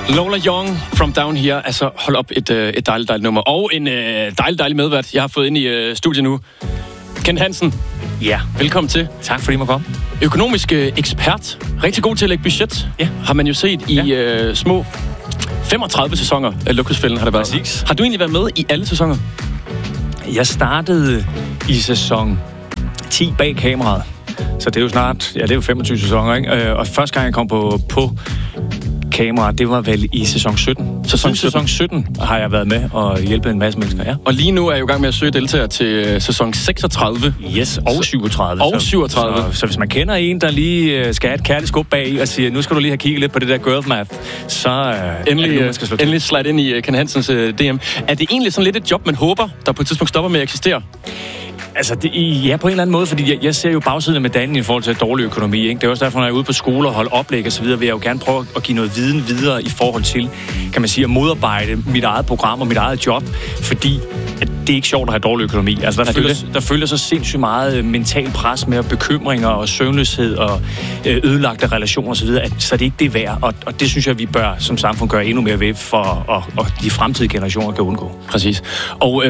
Lola Young from Down Here. Altså, hold op, et dejligt nummer. Og en dejlig medvært, jeg har fået ind i studiet nu. Kent Hansen. Ja. Velkommen til. Tak fordi I må komme. Økonomisk ekspert. Rigtig god til at lægge budget. Ja. Har man jo set i små 35 sæsoner af Luksusfælden har det været. Præcis. Har du egentlig været med i alle sæsoner? Jeg startede i sæson 10 bag kameraet. Så det er jo snart, det er jo 25 sæsoner, ikke? Og første gang jeg kom på kamera, det var vel i sæson 17. Sæson 17 har jeg været med og hjulpet en masse mennesker, ja. Og lige nu er jeg jo i gang med at søge deltagere til sæson 36. Yes, og 37. Og 37. Så hvis man kender en, der lige skal have et kærligt skub bag og siger, nu skal du lige have kigget lidt på det der girl math, så endelig slide ind i Ken Hansens DM. Er det egentlig sådan lidt et job, man håber, der på et tidspunkt stopper med at eksistere? Altså, ja, på en eller anden måde, fordi jeg ser jo bagsiden af medaljen i forhold til dårlig økonomi, ikke? Det er også derfor, når jeg er ude på skoler og holder oplæg og så videre, vil jeg jo gerne prøve at give noget viden videre i forhold til, kan man sige, at modarbejde mit eget program og mit eget job, fordi at det er ikke sjovt at have dårlig økonomi. Altså, der følger så sindssygt meget mental pres med bekymringer og søvnløshed og ødelagte relationer og så videre, så det er ikke det værd, og det synes jeg, vi bør som samfund gøre endnu mere ved, for at de fremtidige generationer kan undgå. Præcis. Og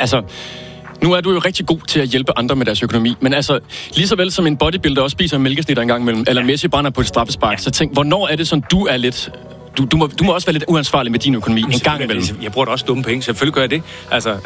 nu er du jo rigtig god til at hjælpe andre med deres økonomi, men altså, lige så vel som en bodybuilder også spiser en mælkesnitter en gang imellem, eller Messi brænder på et straffespark, så tænk, hvornår er det sådan, du er lidt... Du må også være lidt uansvarlig med din økonomi en gang imellem. Jeg bruger da også dumme penge, selvfølgelig gør jeg det. Altså,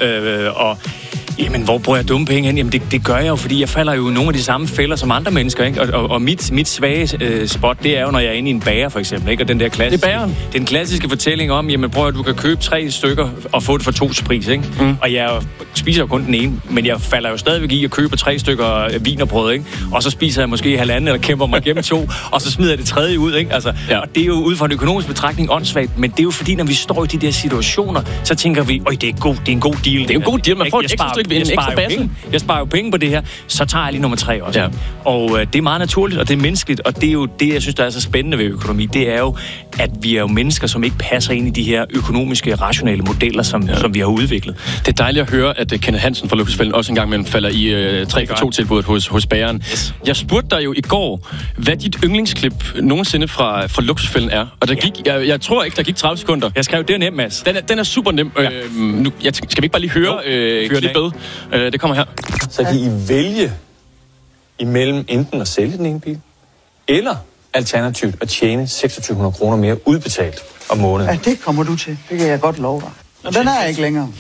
jamen, hvor bruger jeg dumme penge hen? Jamen, det gør jeg jo, fordi jeg falder jo i nogle af de samme fælder som andre mennesker, ikke? Og mit svage spot, det er jo, når jeg er inde i en bager, for eksempel, ikke? Og den der klassiske... Det er bageren. Den klassiske fortælling om, jamen, prøv at du kan købe 3 stykker og få det for 2's pris, ikke? Og jeg spiser jo kun den ene, men jeg falder jo stadigvæk i at købe 3 stykker wienerbrød, ikke? Og så spiser jeg måske 1,5 eller kæmper mig gennem 2, og så smider jeg det tredje ud, ikke? Altså, og det er jo ud fra en økonomisk betragtning åndssvagt, men det er jo fordi, når vi står i de der situationer, så tænker vi, det er en god deal. Det er en god deal, man får et ekstra stykke, en ekstra basse. Jeg sparer jo penge på det her, så tager jeg lige nummer 3 også. Ja. Og det er meget naturligt, og det er menneskeligt, og det er jo det, jeg synes, der er så spændende ved økonomi. Det er jo, at vi er jo mennesker, som ikke passer ind i de her økonomiske, rationelle modeller, som vi har udviklet. Det er dejligt at høre, at Kenneth Hansen fra Luksusfælden også engang imellem falder i 3-for-2-tilbuddet hos bageren. Yes. Jeg spurgte dig jo i går, hvad dit yndlingsklip nogensinde fra Luksusfælden er. Og der gik, jeg tror ikke, der gik 30 sekunder. Jeg skrev, det er nemt, Mads. Den er super nem. Ja. Skal vi ikke bare lige høre klippet? Det kommer her. Så kan I vælge imellem enten at sælge den ene bil, eller alternativt at tjene 2.600 kroner mere udbetalt om måneden. Ja, det kommer du til. Det kan jeg godt love dig. Og den er ikke længere.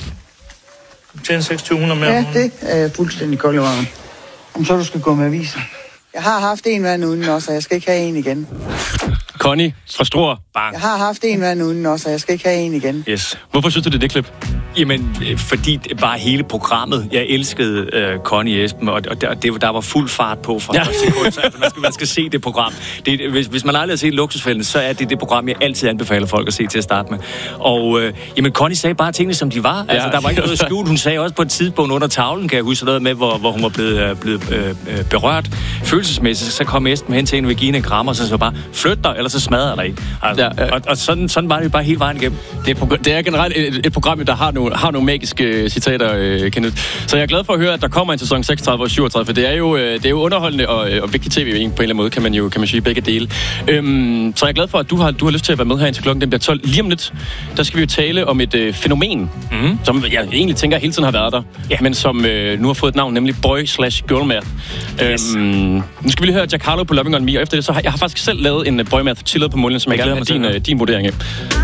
Du tjener 2.600 mere. Ja, det er fuldstændig kold i røven. Om så du skal gå med aviser. Jeg har haft en hver uden også, og jeg skal ikke have en igen. Connie fra Struer. Bang. Jeg har haft en hver uden også, og jeg skal ikke have en igen. Yes. Hvorfor synes du, det klip? Jamen, fordi bare hele programmet, jeg elskede Connie Esben, og der var fuld fart på fra sekund, så man skal se det program. Hvis man aldrig har set Luksusfælden, så er det program, jeg altid anbefaler folk at se til at starte med. Og jamen, Connie sagde bare tingene, som de var. Altså, der var ikke noget skjult. Hun sagde også på et tidspunkt under tavlen, kan jeg huske noget med, hvor hun var blevet berørt følelsesmæssigt. Så kom Esben hen til hende ved at give hende en krammer, og så bare, flyt dig, eller så smadrer dig ikke. Altså, og sådan var det bare hele vejen igennem. Det er generelt et program, der har nogle magiske citater, Kenneth. Så jeg er glad for at høre, at der kommer en sæson 36 og 37, for det er jo underholdende og vigtigt tv på en eller anden måde, kan man sige begge dele. Så jeg er glad for, at du har lyst til at være med her indtil klokken den bliver 12. Lige om lidt, der skal vi jo tale om et fænomen, som jeg egentlig tænker hele tiden har været der, men som nu har fået et navn, nemlig boy/girl math. Yes. Nu skal vi lige høre Jack Harlow på Loving on Me, og efter det, så har jeg faktisk selv lavet en boy math chillet på målen, som jeg gerne vil have din vurdering af.